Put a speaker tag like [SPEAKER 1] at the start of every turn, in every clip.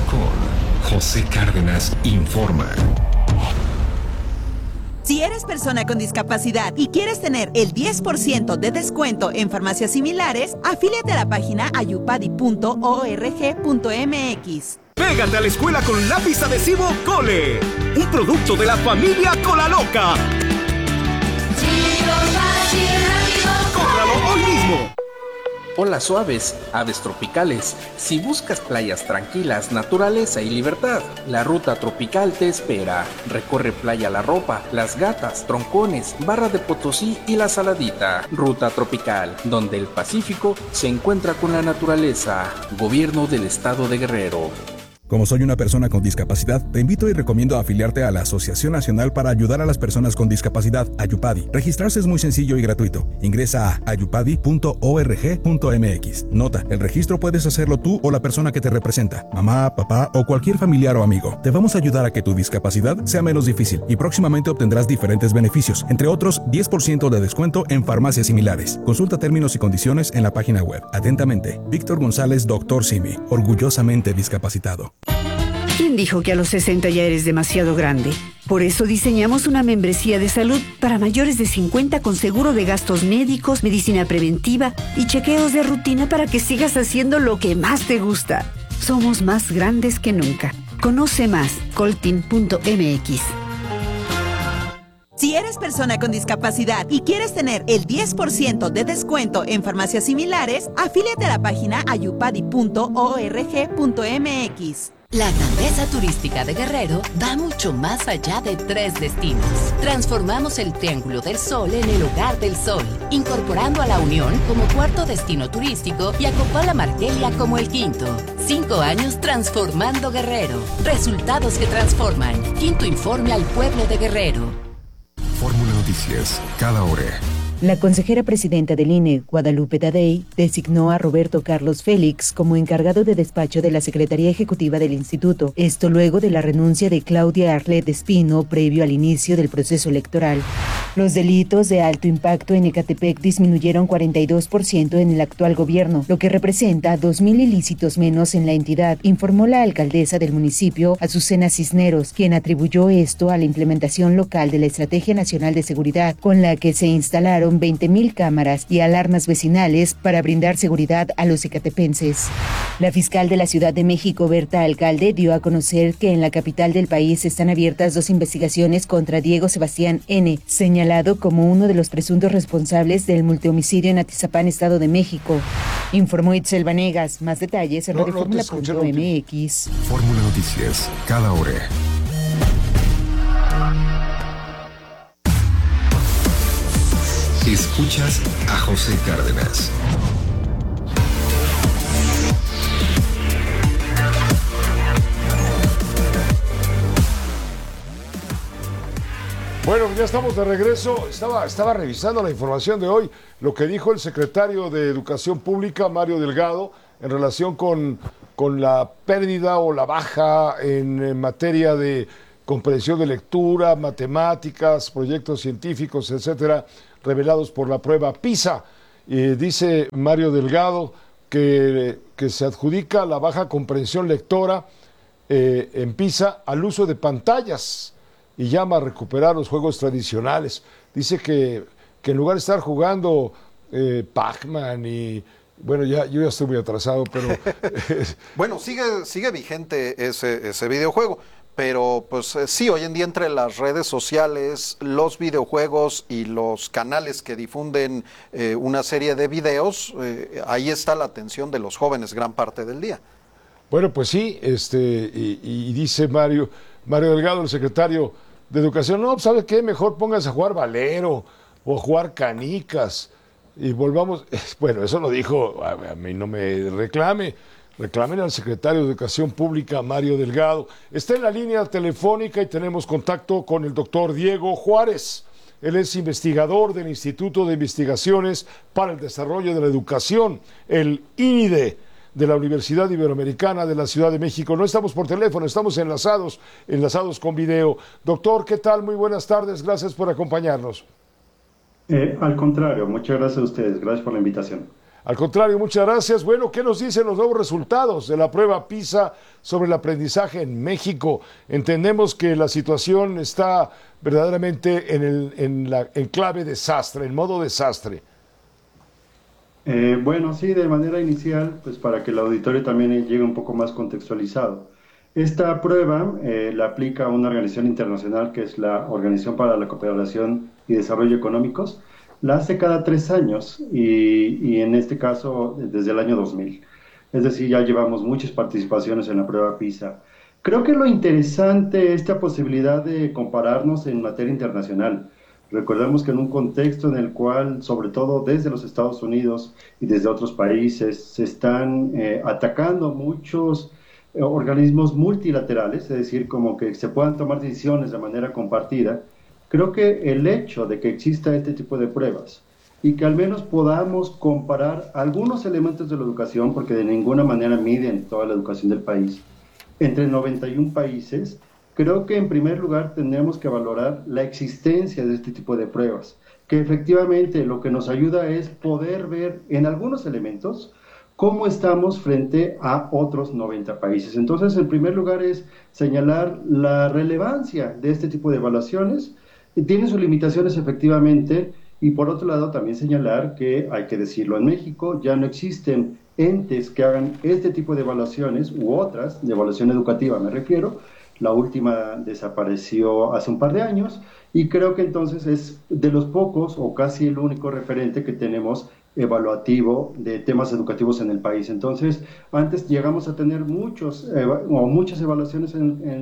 [SPEAKER 1] con José Cárdenas informa.
[SPEAKER 2] Si eres persona con discapacidad y quieres tener el 10% de descuento en farmacias similares, afíliate a la página ayupadi.org.mx.
[SPEAKER 3] Pégate a la escuela con lápiz adhesivo Cole, un producto de la familia Colaloca. ¡Cómpralo hoy mismo!
[SPEAKER 4] Olas suaves, aves tropicales. Si buscas playas tranquilas, naturaleza y libertad, la ruta tropical te espera. Recorre Playa La Ropa, Las Gatas, Troncones, Barra de Potosí y La Saladita. Ruta tropical, donde el Pacífico se encuentra con la naturaleza. Gobierno del Estado de Guerrero.
[SPEAKER 5] Como soy una persona con discapacidad, te invito y recomiendo afiliarte a la Asociación Nacional para Ayudar a las Personas con Discapacidad, Ayupadi. Registrarse es muy sencillo y gratuito. Ingresa a ayupadi.org.mx. Nota, el registro puedes hacerlo tú o la persona que te representa, mamá, papá o cualquier familiar o amigo. Te vamos a ayudar a que tu discapacidad sea menos difícil y próximamente obtendrás diferentes beneficios, entre otros 10% de descuento en farmacias similares. Consulta términos y condiciones en la página web. Atentamente, Víctor González, Dr. Simi, orgullosamente discapacitado.
[SPEAKER 6] ¿Quién dijo que a los 60 ya eres demasiado grande? Por eso diseñamos una membresía de salud para mayores de 50 con seguro de gastos médicos, medicina preventiva y chequeos de rutina para que sigas haciendo lo que más te gusta. Somos más grandes que nunca. Conoce más, coltin.mx.
[SPEAKER 2] Si eres persona con discapacidad y quieres tener el 10% de descuento en farmacias similares, afíliate a la página ayupadi.org.mx.
[SPEAKER 7] La grandeza turística de Guerrero va mucho más allá de 3 destinos. Transformamos el Triángulo del Sol en el Hogar del Sol, incorporando a La Unión como cuarto destino turístico y a Copala Margelia como el quinto. 5 años transformando Guerrero. Resultados que transforman. Quinto informe al pueblo de Guerrero.
[SPEAKER 1] Fórmula Noticias, cada hora.
[SPEAKER 8] La consejera presidenta del INE, Guadalupe Tadei, designó a Roberto Carlos Félix como encargado de despacho de la Secretaría Ejecutiva del Instituto. Esto luego de la renuncia de Claudia Arlet Espino previo al inicio del proceso electoral. Los delitos de alto impacto en Ecatepec disminuyeron 42% en el actual gobierno, lo que representa 2,000 ilícitos menos en la entidad, informó la alcaldesa del municipio, Azucena Cisneros, quien atribuyó esto a la implementación local de la Estrategia Nacional de Seguridad, con la que se instalaron 20,000 cámaras y alarmas vecinales para brindar seguridad a los ecatepenses. La fiscal de la Ciudad de México, Berta Alcalde, dio a conocer que en la capital del país están abiertas 2 investigaciones contra Diego Sebastián N., señalado como uno de los presuntos responsables del multihomicidio en Atizapán, Estado de México. Informó Itzel Vanegas. Más detalles en radioformula.mx.
[SPEAKER 1] Fórmula Noticias, cada hora. Escuchas a José Cárdenas.
[SPEAKER 9] Bueno, ya estamos de regreso. Estaba revisando la información de hoy, lo que dijo el secretario de Educación Pública, Mario Delgado, en relación con la pérdida o la baja en materia de comprensión de lectura, matemáticas, proyectos científicos, etcétera, revelados por la prueba PISA. Dice Mario Delgado que se adjudica la baja comprensión lectora en PISA al uso de pantallas y llama a recuperar los juegos tradicionales. Dice que en lugar de estar jugando Pac-Man y... Bueno, yo ya estoy muy atrasado, pero...
[SPEAKER 10] Bueno, sigue vigente ese videojuego. Pero pues sí, hoy en día entre las redes sociales, los videojuegos y los canales que difunden una serie de videos, ahí está la atención de los jóvenes gran parte del día.
[SPEAKER 9] Bueno, pues sí, y dice Mario Delgado, el secretario de Educación, no, ¿sabe qué? Mejor pónganse a jugar Valero o a jugar canicas y volvamos... Bueno, eso lo dijo, a mí no me reclamen al secretario de Educación Pública, Mario Delgado. Está en la línea telefónica y tenemos contacto con el doctor Diego Juárez. Él es investigador del Instituto de Investigaciones para el Desarrollo de la Educación, el INIDE, de la Universidad Iberoamericana de la Ciudad de México. No estamos por teléfono, estamos enlazados con video. Doctor, ¿qué tal? Muy buenas tardes, gracias por acompañarnos.
[SPEAKER 11] Al contrario, muchas gracias a ustedes, gracias por la invitación.
[SPEAKER 9] Al contrario, muchas gracias. Bueno, ¿qué nos dicen los nuevos resultados de la prueba PISA sobre el aprendizaje en México? Entendemos que la situación está verdaderamente en clave desastre, en modo desastre.
[SPEAKER 11] Bueno, sí, de manera inicial, pues para que el auditorio también llegue un poco más contextualizado. Esta prueba la aplica una organización internacional que es la Organización para la Cooperación y Desarrollo Económicos. La hace cada 3 años y en este caso desde el año 2000. Es decir, ya llevamos muchas participaciones en la prueba PISA. Creo que lo interesante es esta posibilidad de compararnos en materia internacional. Recordemos que en un contexto en el cual, sobre todo desde los Estados Unidos y desde otros países, se están atacando muchos organismos multilaterales, es decir, como que se puedan tomar decisiones de manera compartida. Creo que el hecho de que exista este tipo de pruebas y que al menos podamos comparar algunos elementos de la educación, porque de ninguna manera miden toda la educación del país, entre 91 países, creo que en primer lugar tendremos que valorar la existencia de este tipo de pruebas, que efectivamente lo que nos ayuda es poder ver en algunos elementos cómo estamos frente a otros 90 países. Entonces, en primer lugar es señalar la relevancia de este tipo de evaluaciones. Tiene sus limitaciones efectivamente, y por otro lado también señalar que, hay que decirlo, en México ya no existen entes que hagan este tipo de evaluaciones u otras, de evaluación educativa me refiero. La última desapareció hace un par de años y creo que entonces es de los pocos o casi el único referente que tenemos evaluativo de temas educativos en el país. Entonces, antes llegamos a tener muchas evaluaciones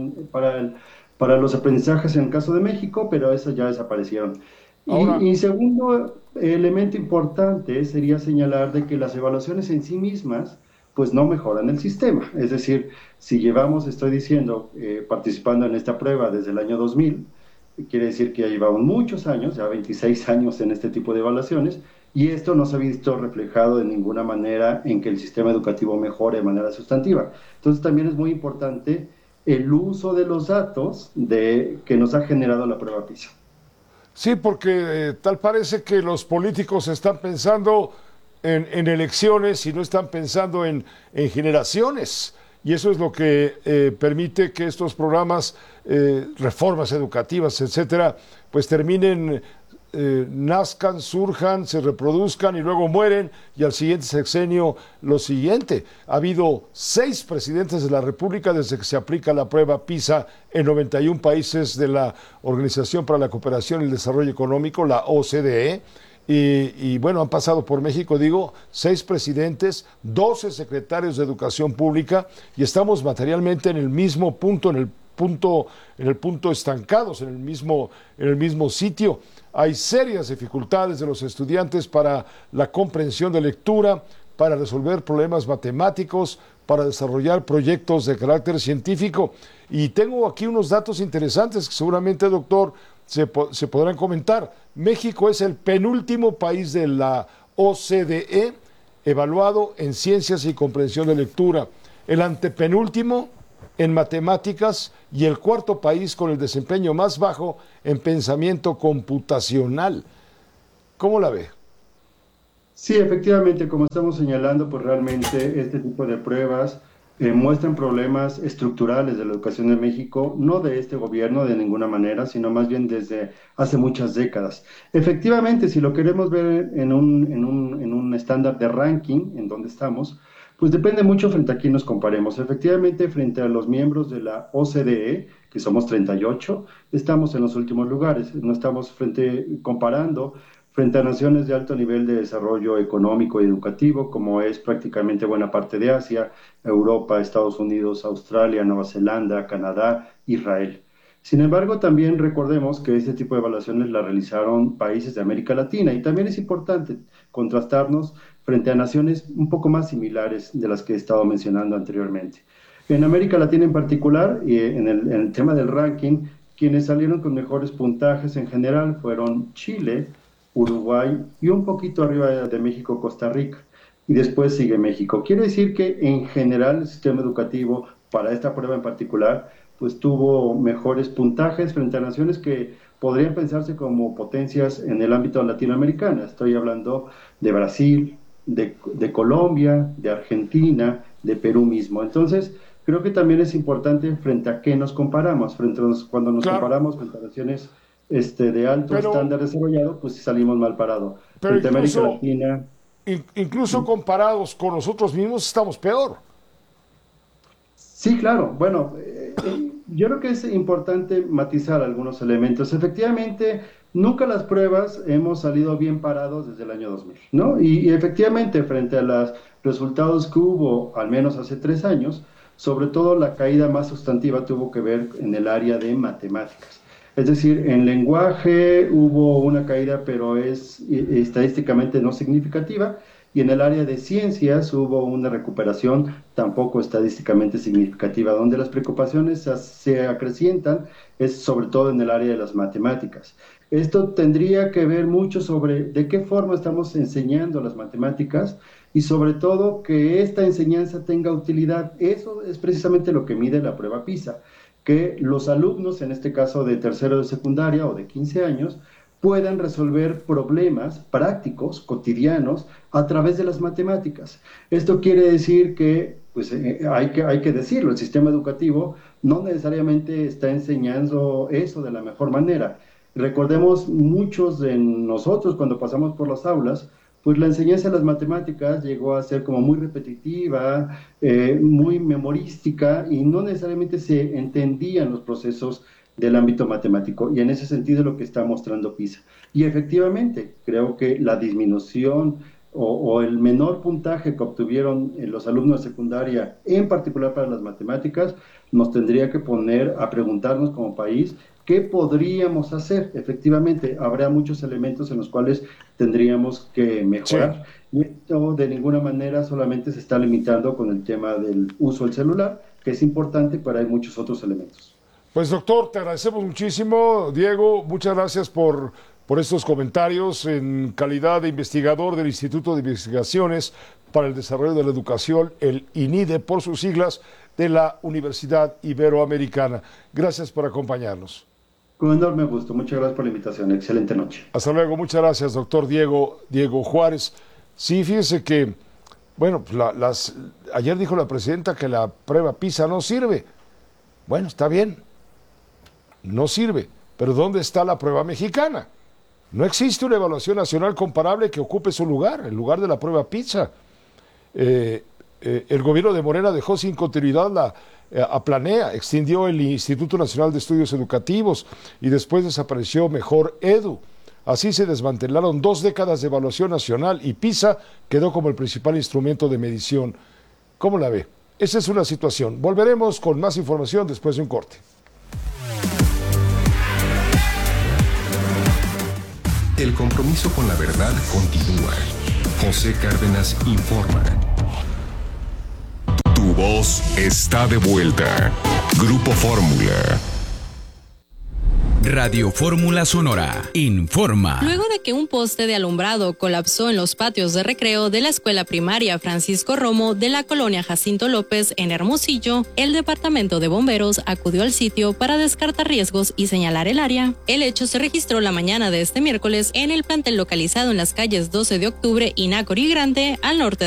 [SPEAKER 11] para los aprendizajes en el caso de México, pero esas ya desaparecieron. Y segundo elemento importante sería señalar de que las evaluaciones en sí mismas pues no mejoran el sistema. Es decir, si llevamos, estoy diciendo, participando en esta prueba desde el año 2000, quiere decir que ya llevamos muchos años, ya 26 años en este tipo de evaluaciones, y esto no se ha visto reflejado de ninguna manera en que el sistema educativo mejore de manera sustantiva. Entonces también es muy importante el uso de los datos que nos ha generado la prueba PISA.
[SPEAKER 9] Sí, porque tal parece que los políticos están pensando en elecciones y no están pensando en generaciones. Y eso es lo que permite que estos programas, reformas educativas, etcétera, pues terminen, nazcan, surjan, se reproduzcan y luego mueren, y al siguiente sexenio lo siguiente. Ha habido 6 presidentes de la República desde que se aplica la prueba PISA en 91 países de la Organización para la Cooperación y el Desarrollo Económico, la OCDE. Y bueno, han pasado por México, 6 presidentes, 12 secretarios de Educación Pública, y estamos materialmente en el mismo punto, en el punto estancados, en el mismo sitio. Hay serias dificultades de los estudiantes para la comprensión de lectura, para resolver problemas matemáticos, para desarrollar proyectos de carácter científico. Y tengo aquí unos datos interesantes que seguramente, doctor, se podrán comentar. México es el penúltimo país de la OCDE evaluado en ciencias y comprensión de lectura, el antepenúltimo en matemáticas y el 4º país con el desempeño más bajo en pensamiento computacional. ¿Cómo la ve?
[SPEAKER 11] Sí, efectivamente, como estamos señalando, pues realmente este tipo de pruebas muestran problemas estructurales de la educación en México, no de este gobierno de ninguna manera, sino más bien desde hace muchas décadas. Efectivamente, si lo queremos ver en un estándar de ranking, en donde estamos, pues depende mucho frente a quién nos comparemos. Efectivamente, frente a los miembros de la OCDE, que somos 38, estamos en los últimos lugares. No estamos comparando frente a naciones de alto nivel de desarrollo económico y educativo, como es prácticamente buena parte de Asia, Europa, Estados Unidos, Australia, Nueva Zelanda, Canadá, Israel. Sin embargo, también recordemos que este tipo de evaluaciones las realizaron países de América Latina, y también es importante contrastarnos frente a naciones un poco más similares de las que he estado mencionando anteriormente. En América Latina en particular, y en el tema del ranking, quienes salieron con mejores puntajes en general fueron Chile, Uruguay y un poquito arriba de México, Costa Rica, y después sigue México. Quiere decir que en general el sistema educativo para esta prueba en particular pues tuvo mejores puntajes frente a naciones que podrían pensarse como potencias en el ámbito latinoamericano. Estoy hablando de Brasil, de Colombia, de Argentina, de Perú mismo. Entonces, creo que también es importante frente a qué nos comparamos, cuando nos comparamos con naciones de alto estándar desarrollado, pues salimos mal parados. Frente a América Latina.
[SPEAKER 9] Incluso comparados con nosotros mismos estamos peor.
[SPEAKER 11] Sí, claro. Bueno, yo creo que es importante matizar algunos elementos. Efectivamente, nunca las pruebas hemos salido bien parados desde el año 2000, ¿no? Y efectivamente, frente a los resultados que hubo, al menos hace 3 años, sobre todo la caída más sustantiva tuvo que ver en el área de matemáticas. Es decir, en lenguaje hubo una caída, pero es estadísticamente no significativa, y en el área de ciencias hubo una recuperación tampoco estadísticamente significativa. Donde las preocupaciones se acrecientan es sobre todo en el área de las matemáticas. Esto tendría que ver mucho sobre de qué forma estamos enseñando las matemáticas y sobre todo que esta enseñanza tenga utilidad. Eso es precisamente lo que mide la prueba PISA, que los alumnos, en este caso de tercero de secundaria o de 15 años, puedan resolver problemas prácticos, cotidianos, a través de las matemáticas. Esto quiere decir que, pues hay que decirlo, el sistema educativo no necesariamente está enseñando eso de la mejor manera. Recordemos, muchos de nosotros cuando pasamos por las aulas, pues la enseñanza de las matemáticas llegó a ser como muy repetitiva, muy memorística, y no necesariamente se entendían los procesos del ámbito matemático, y en ese sentido es lo que está mostrando PISA. Y efectivamente, creo que la disminución o el menor puntaje que obtuvieron los alumnos de secundaria, en particular para las matemáticas, nos tendría que poner a preguntarnos como país qué podríamos hacer. Efectivamente, habrá muchos elementos en los cuales tendríamos que mejorar. Sí. Y esto de ninguna manera solamente se está limitando con el tema del uso del celular, que es importante, pero hay muchos otros elementos.
[SPEAKER 9] Pues doctor, te agradecemos muchísimo. Diego, muchas gracias por estos comentarios en calidad de investigador del Instituto de Investigaciones para el Desarrollo de la Educación, el INIDE por sus siglas, de la Universidad Iberoamericana. Gracias por acompañarnos.
[SPEAKER 11] Con enorme gusto. Muchas gracias por la invitación. Excelente noche.
[SPEAKER 9] Hasta luego. Muchas gracias, doctor Diego Juárez. Sí, fíjese que, bueno, ayer dijo la presidenta que la prueba PISA no sirve. Bueno, está bien. No sirve. Pero ¿dónde está la prueba mexicana? No existe una evaluación nacional comparable que ocupe su lugar, el lugar de la prueba PISA. El gobierno de Morena dejó sin continuidad a Planea, extinguió el Instituto Nacional de Estudios Educativos y después desapareció Mejor Edu. Así se desmantelaron 2 décadas de evaluación nacional y PISA quedó como el principal instrumento de medición. ¿Cómo la ve? Esa es una situación. Volveremos con más información después de un corte.
[SPEAKER 1] El compromiso con la verdad continúa. José Cárdenas informa. Tu voz está de vuelta. Grupo Fórmula.
[SPEAKER 12] Radio Fórmula Sonora informa.
[SPEAKER 13] Luego de que un poste de alumbrado colapsó en los patios de recreo de la escuela primaria Francisco Romo de la colonia Jacinto López en Hermosillo, el departamento de bomberos acudió al sitio para descartar riesgos y señalar el área. El hecho se registró la mañana de este miércoles en el plantel localizado en las calles 12 de octubre y Nácori Grande, al norte